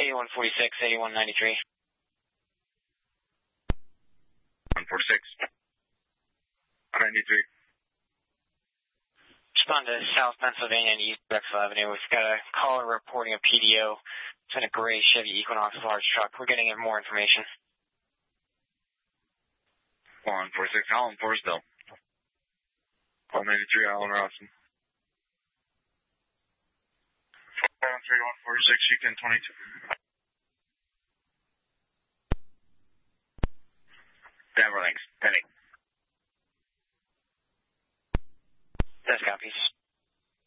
8146, 8193. 146. 93. Respond to South Pennsylvania and East Drexel Avenue. We've got a caller reporting a PDO. It's in a gray Chevy Equinox large truck. We're getting more information. 146, Allen Forrestville. 193, Allen Rawson. 146, Yukon 22. Denver Links, pending.